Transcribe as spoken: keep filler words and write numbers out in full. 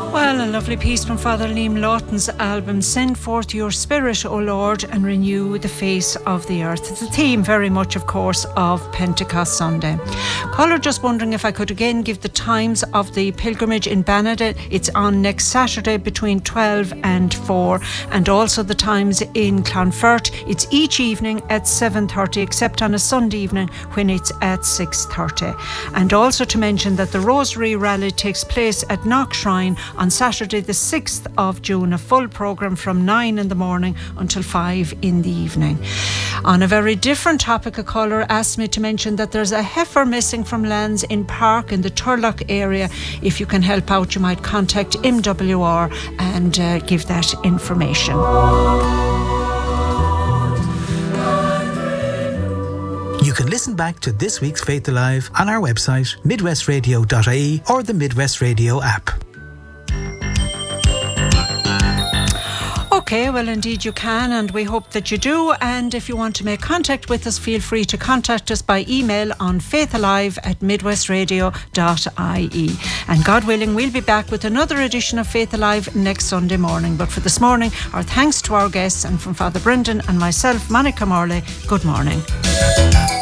Well, a lovely piece from Father Liam Lawton's album, Send Forth Your Spirit, O Lord, and Renew the Face of the Earth. It's a theme very much, of course, of Pentecost Sunday. Caller just wondering if I could again give the times of the pilgrimage in Banada. It's on next Saturday between twelve and four, and also the times in Clonfert. It's each evening at seven thirty, except on a Sunday evening when it's at six thirty. And also to mention that the Rosary Rally takes place at Knock Shrine on Saturday the sixth of June, a full programme from nine in the morning until five in the evening. On a very different topic, a caller asked me to mention that there's a heifer missing from lands in Park in the Turlock area. If you can help out, you might contact M W R and uh, give that information. You can listen back to this week's Faith Alive on our website, midwest radio dot I E, or the Midwest Radio app. Okay, well indeed you can, and we hope that you do. And if you want to make contact with us, feel free to contact us by email on faithalive at midwest radio dot I E. And God willing, we'll be back with another edition of Faith Alive next Sunday morning. But for this morning, our thanks to our guests, and from Father Brendan and myself, Monica Morley, good morning.